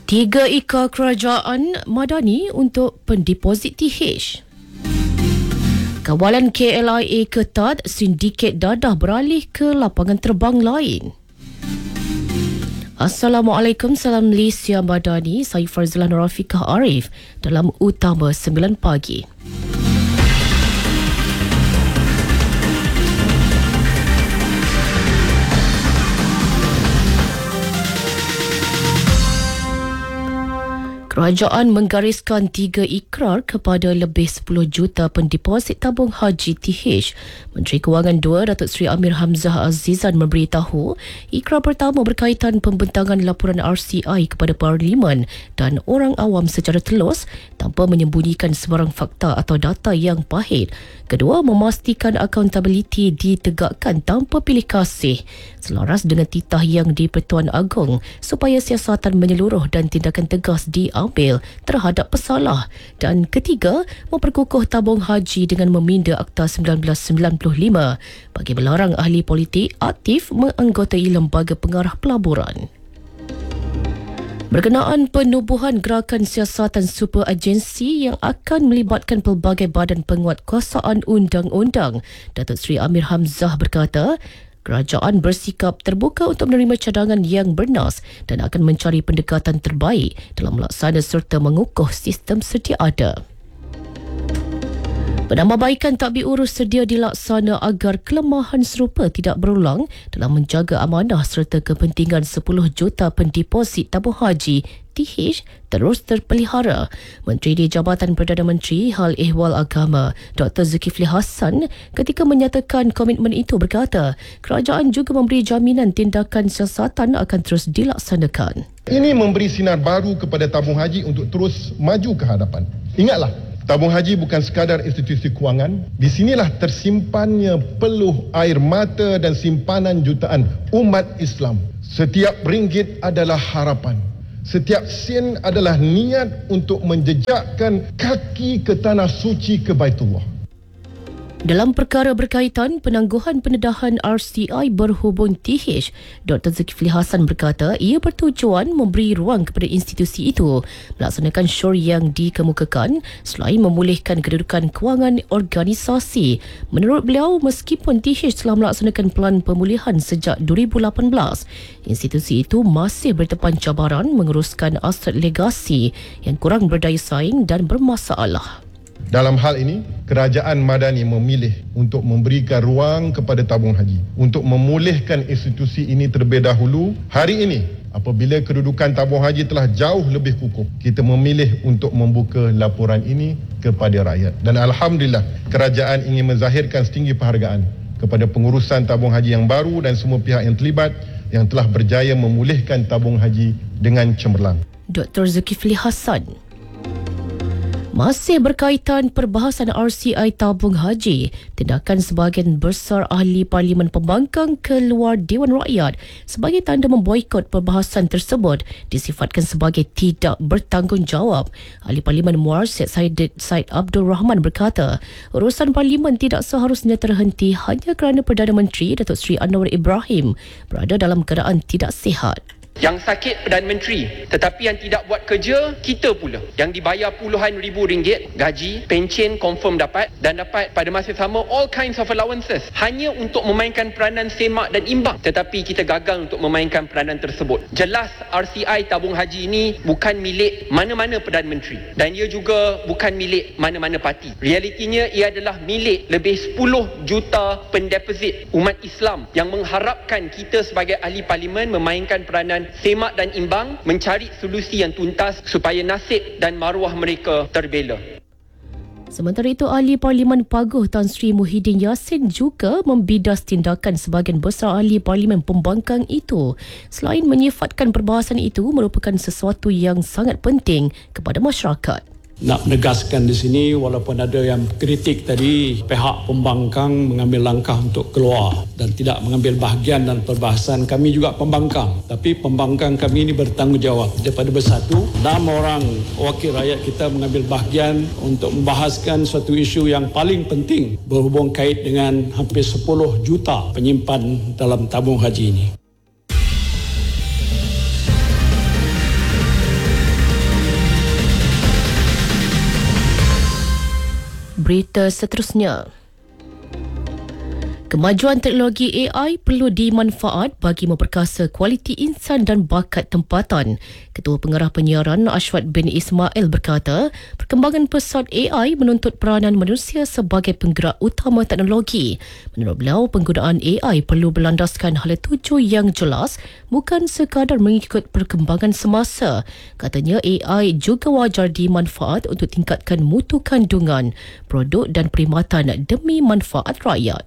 3 ikrar kerajaan Madani untuk pendeposit TH. Kawalan KLIA ketat, sindiket dadah beralih ke lapangan terbang lain. Assalamualaikum, salam Malaysia Madani. Saya Farzlan Rafiqah Arif dalam Utama 9 Pagi. Kerajaan menggariskan 3 ikrar kepada lebih 10 juta pendeposit tabung haji TH. Menteri Kewangan 2 Datuk Seri Amir Hamzah Azizan memberitahu ikrar pertama berkaitan pembentangan laporan RCI kepada Parlimen dan orang awam secara telus tanpa menyembunyikan sebarang fakta atau data yang pahit. Kedua, memastikan accountability ditegakkan tanpa pilih kasih selaras dengan titah yang di-Pertuan Agong supaya siasatan menyeluruh dan tindakan tegas diambil terhadap pesalah. Dan ketiga, memperkukuh tabung haji dengan meminda Akta 1995 bagi melarang ahli politik aktif menganggotai lembaga pengarah pelaburan. Berkenaan penubuhan gerakan siasatan super agensi yang akan melibatkan pelbagai badan penguatkuasaan undang-undang, Datuk Seri Amir Hamzah berkata, kerajaan bersikap terbuka untuk menerima cadangan yang bernas dan akan mencari pendekatan terbaik dalam melaksana serta mengukuh sistem sedia ada. Penambahbaikan tadbir urus sedia dilaksana agar kelemahan serupa tidak berulang dalam menjaga amanah serta kepentingan 10 juta pendeposit tabung haji TH terus terpelihara. Menteri di Jabatan Perdana Menteri Hal Ehwal Agama Dr. Zulkifli Hassan ketika menyatakan komitmen itu berkata, kerajaan juga memberi jaminan tindakan siasatan akan terus dilaksanakan. Ini memberi sinar baru kepada tabung haji untuk terus maju ke hadapan. Ingatlah, tabung haji bukan sekadar institusi kewangan. Di sinilah tersimpannya peluh air mata dan simpanan jutaan umat Islam. Setiap ringgit adalah harapan. Setiap sen adalah niat untuk menjejakkan kaki ke tanah suci ke Baitullah. Dalam perkara berkaitan penangguhan pendedahan RCI berhubung TH, Dr. Zulkifli Hassan berkata ia bertujuan memberi ruang kepada institusi itu melaksanakan syur yang dikemukakan selain memulihkan kedudukan kewangan organisasi. Menurut beliau, meskipun TH telah melaksanakan pelan pemulihan sejak 2018, institusi itu masih berdepan cabaran menguruskan aset legasi yang kurang berdaya saing dan bermasalah. Dalam hal ini, kerajaan Madani memilih untuk memberikan ruang kepada tabung haji untuk memulihkan institusi ini terlebih dahulu. Hari ini, apabila kedudukan tabung haji telah jauh lebih kukuh, kita memilih untuk membuka laporan ini kepada rakyat. Dan Alhamdulillah, kerajaan ingin menzahirkan setinggi penghargaan kepada pengurusan tabung haji yang baru dan semua pihak yang terlibat yang telah berjaya memulihkan tabung haji dengan cemerlang. Dr. Zulkifli Hassan. Masih berkaitan perbahasan RCI tabung haji, tindakan sebahagian besar ahli Parlimen Pembangkang keluar Dewan Rakyat sebagai tanda memboikot perbahasan tersebut disifatkan sebagai tidak bertanggungjawab. Ahli Parlimen Muar Said Abdul Rahman berkata, urusan Parlimen tidak seharusnya terhenti hanya kerana Perdana Menteri Datuk Seri Anwar Ibrahim berada dalam keadaan tidak sihat. Yang sakit Perdana Menteri, tetapi yang tidak buat kerja, kita pula. Yang dibayar puluhan ribu ringgit, gaji, pencen confirm dapat dan dapat pada masa sama all kinds of allowances. Hanya untuk memainkan peranan semak dan imbang. Tetapi kita gagal untuk memainkan peranan tersebut. Jelas RCI tabung haji ini bukan milik mana-mana Perdana Menteri. Dan ia juga bukan milik mana-mana parti. Realitinya ia adalah milik lebih 10 juta pendeposit umat Islam yang mengharapkan kita sebagai ahli parlimen memainkan peranan semak dan imbang, mencari solusi yang tuntas supaya nasib dan maruah mereka terbela. Sementara itu, ahli Parlimen Paguh Tan Sri Muhyiddin Yassin juga membidas tindakan sebahagian besar ahli Parlimen Pembangkang itu. Selain menyifatkan perbahasan itu merupakan sesuatu yang sangat penting kepada masyarakat. Nak menegaskan di sini, walaupun ada yang kritik tadi, pihak pembangkang mengambil langkah untuk keluar dan tidak mengambil bahagian dalam perbahasan. Kami juga pembangkang, tapi pembangkang kami ini bertanggungjawab. Daripada bersatu, 6 orang wakil rakyat kita mengambil bahagian untuk membahaskan suatu isu yang paling penting berhubung kait dengan hampir 10 juta penyimpan dalam tabung haji ini. berita seterusnya. Kemajuan teknologi AI perlu dimanfaat bagi memperkasa kualiti insan dan bakat tempatan. Ketua Pengarah Penyiaran Ashwat bin Ismail berkata, perkembangan pesat AI menuntut peranan manusia sebagai penggerak utama teknologi. Menurut beliau, penggunaan AI perlu berlandaskan hala tuju yang jelas, bukan sekadar mengikut perkembangan semasa. Katanya, AI juga wajar dimanfaat untuk tingkatkan mutu kandungan, produk dan perkhidmatan demi manfaat rakyat.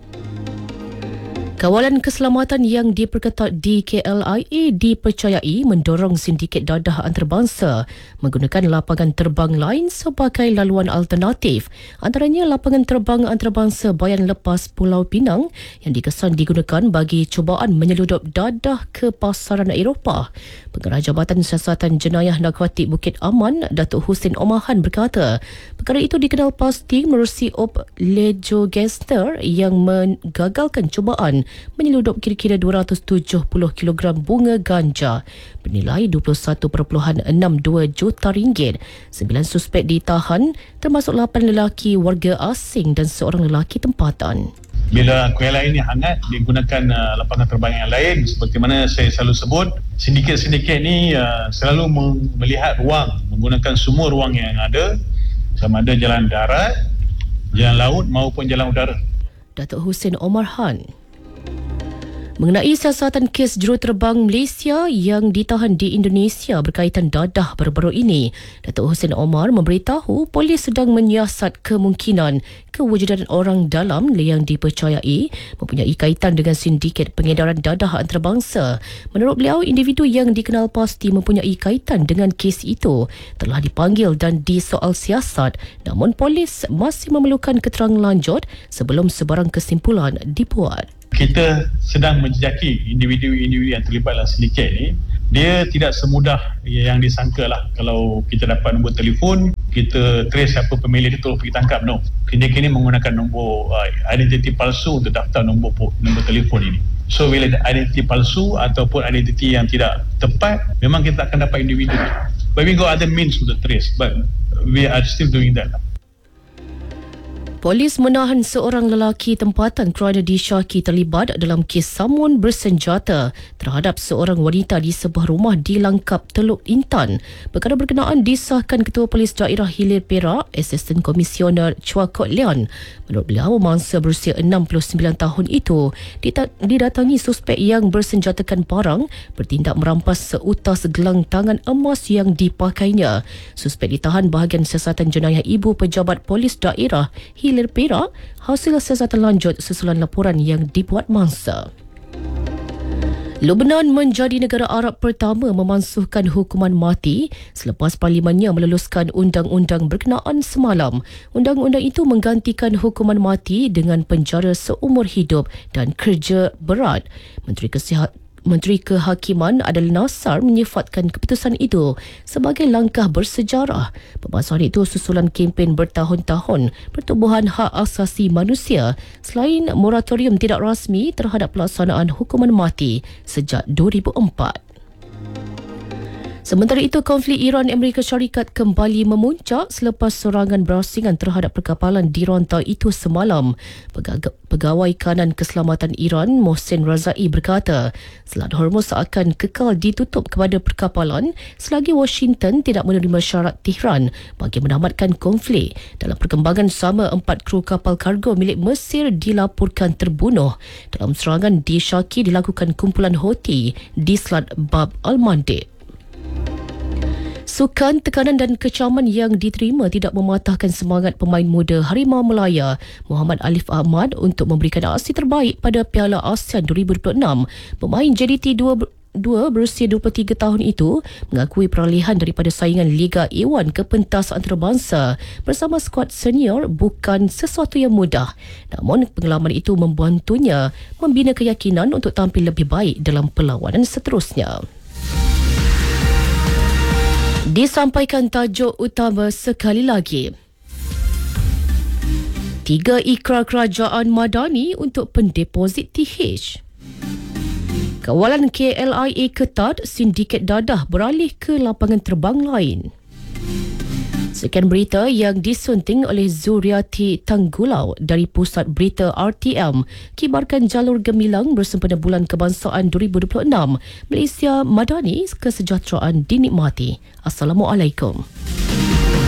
Kawalan keselamatan yang diperketat di KLIA dipercayai mendorong sindiket dadah antarabangsa menggunakan lapangan terbang lain sebagai laluan alternatif, antaranya lapangan terbang antarabangsa Bayan Lepas Pulau Pinang yang dikesan digunakan bagi cubaan menyeludup dadah ke pasaran Eropah. Pengarah Jabatan Siasatan Jenayah Narkotik Bukit Aman, Datuk Hussein Omahan berkata, perkara itu dikenal pasti menerusi Op Lejo Gangster yang menggagalkan cubaan menyeludup kira-kira 270 kg bunga ganja bernilai 21.62 juta ringgit. 9 suspek ditahan termasuk 8 lelaki warga asing dan seorang lelaki tempatan. Bila KLIA ini hangat, digunakan lapangan terbang yang lain. Seperti mana saya selalu sebut, sindiket-sindiket ini selalu melihat ruang, menggunakan semua ruang yang ada, sama ada jalan darat, jalan laut maupun jalan udara. Datuk Hussein Omar Han. Mengenai siasatan kes juruterbang Malaysia yang ditahan di Indonesia berkaitan dadah baru-baru ini, Datuk Hussein Omar memberitahu polis sedang menyiasat kemungkinan kewujudan orang dalam yang dipercayai mempunyai kaitan dengan sindiket pengedaran dadah antarabangsa. Menurut beliau, individu yang dikenal pasti mempunyai kaitan dengan kes itu telah dipanggil dan disoal siasat, namun polis masih memerlukan keterangan lanjut sebelum sebarang kesimpulan dibuat. Kita sedang menjejaki individu-individu yang terlibat dalam sindiket ni. Dia tidak semudah yang disangka lah. Kalau kita dapat nombor telefon, kita trace siapa pemilik dia, tolong pergi tangkap. No. Sindiket ni menggunakan nombor identiti palsu untuk daftar nombor telefon ini. So bila identiti palsu ataupun identiti yang tidak tepat, memang kita akan dapat individu. But we got other means to trace, but we are still doing that. Polis menahan seorang lelaki tempatan kerana disyaki terlibat dalam kes samun bersenjata terhadap seorang wanita di sebuah rumah di Langkap Teluk Intan. Perkara berkenaan disahkan Ketua Polis Daerah Hilir Perak, Asisten Komisioner Chua Kok Leon. Menurut beliau, mangsa berusia 69 tahun itu didatangi suspek yang bersenjatakan parang bertindak merampas seutas gelang tangan emas yang dipakainya. Suspek ditahan bahagian siasatan jenayah Ibu Pejabat Polis Daerah Hilir Perak hasil siasatan lanjut susulan laporan yang dibuat mangsa. Lebanon menjadi negara Arab pertama memansuhkan hukuman mati selepas parlimennya meluluskan undang-undang berkenaan semalam. Undang-undang itu menggantikan hukuman mati dengan penjara seumur hidup dan kerja berat. Menteri Kehakiman Adil Nasar menyifatkan keputusan itu sebagai langkah bersejarah. Pembahasan itu susulan kempen bertahun-tahun pertubuhan hak asasi manusia selain moratorium tidak rasmi terhadap pelaksanaan hukuman mati sejak 2004. Sementara itu, konflik Iran-Amerika Syarikat kembali memuncak selepas serangan berasingan terhadap perkapalan di rantau itu semalam. Pegawai Kanan Keselamatan Iran, Mohsen Razai berkata, Selat Hormuz akan kekal ditutup kepada perkapalan selagi Washington tidak menerima syarat Tehran bagi menamatkan konflik. Dalam perkembangan sama, 4 kru kapal kargo milik Mesir dilaporkan terbunuh dalam serangan disyaki dilakukan kumpulan Houthi di Selat Bab al-Mandeb. Sukan, tekanan dan kecaman yang diterima tidak mematahkan semangat pemain muda Harimau Melaya Muhammad Alif Ahmad untuk memberikan aksi terbaik pada Piala ASEAN 2026. Pemain JDT 2 berusia 23 tahun itu mengakui peralihan daripada saingan Liga A1 ke pentas antarabangsa bersama skuad senior bukan sesuatu yang mudah. Namun pengalaman itu membantunya membina keyakinan untuk tampil lebih baik dalam perlawanan seterusnya. Disampaikan tajuk utama sekali lagi. 3 ikrar kerajaan Madani untuk pendeposit TH. Kawalan KLIA ketat, sindiket dadah beralih ke lapangan terbang lain. Sekian berita yang disunting oleh Zuriati Tanggulau dari Pusat Berita RTM. Kibarkan jalur gemilang bersempena Bulan Kebangsaan 2026. Malaysia Madani, kesejahteraan dinikmati. Assalamualaikum.